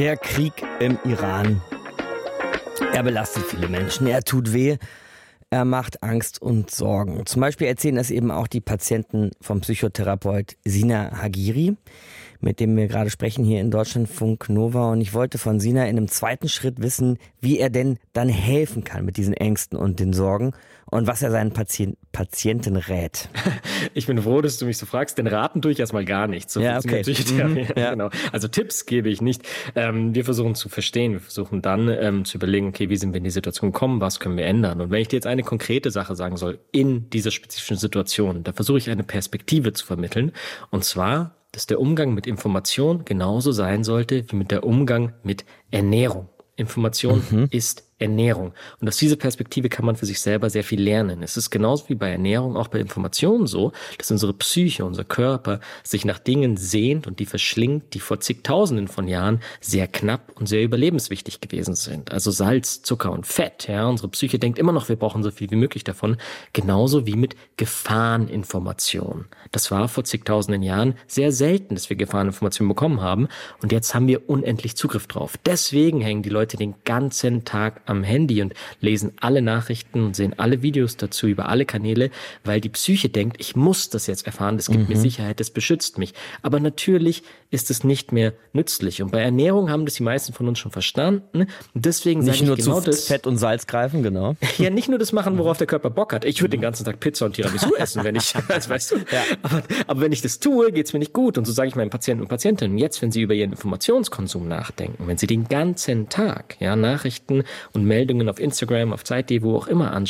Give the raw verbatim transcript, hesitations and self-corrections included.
Der Krieg im Iran. Er belastet viele Menschen, er tut weh, er macht Angst und Sorgen. Zum Beispiel erzählen das eben auch die Patienten vom Psychotherapeut Sina Hagiri, mit dem wir gerade sprechen hier in Deutschlandfunk Nova. Und ich wollte von Sina in einem zweiten Schritt wissen, wie er denn dann helfen kann mit diesen Ängsten und den Sorgen und was er seinen Patient, Patienten rät. Ich bin froh, dass du mich so fragst, denn raten tue ich erstmal gar nichts. So ja, okay. Mhm, ja. Genau. Also Tipps gebe ich nicht. Ähm, wir versuchen zu verstehen, wir versuchen dann ähm, zu überlegen, okay, wie sind wir in die Situation gekommen, was können wir ändern? Und wenn ich dir jetzt eine konkrete Sache sagen soll in dieser spezifischen Situation, da versuche ich eine Perspektive zu vermitteln. Und zwar, dass der Umgang mit Information genauso sein sollte wie mit der Umgang mit Ernährung. Information mhm. ist Ernährung. Und aus dieser Perspektive kann man für sich selber sehr viel lernen. Es ist genauso wie bei Ernährung, auch bei Informationen so, dass unsere Psyche, unser Körper sich nach Dingen sehnt und die verschlingt, die vor zigtausenden von Jahren sehr knapp und sehr überlebenswichtig gewesen sind. Also Salz, Zucker und Fett. Ja, unsere Psyche denkt immer noch, wir brauchen so viel wie möglich davon. Genauso wie mit Gefahreninformationen. Das war vor zigtausenden Jahren sehr selten, dass wir Gefahreninformationen bekommen haben. Und jetzt haben wir unendlich Zugriff drauf. Deswegen hängen die Leute den ganzen Tag am Handy und lesen alle Nachrichten und sehen alle Videos dazu über alle Kanäle, weil die Psyche denkt, ich muss das jetzt erfahren, das gibt mhm. mir Sicherheit, das beschützt mich. Aber natürlich ist es nicht mehr nützlich. Und bei Ernährung haben das die meisten von uns schon verstanden. Und deswegen sage ich genau das. Nicht nur zu Fett und Salz greifen, genau. Ja, nicht nur das machen, worauf der Körper Bock hat. Ich würde den ganzen Tag Pizza und Tiramisu essen, wenn ich, das weißt du. Ja. Aber, aber wenn ich das tue, geht's mir nicht gut. Und so sage ich meinen Patienten und Patientinnen, jetzt, wenn sie über ihren Informationskonsum nachdenken, wenn sie den ganzen Tag, ja, Nachrichten und Meldungen auf Instagram, auf Zeit.de, wo auch immer anschauen,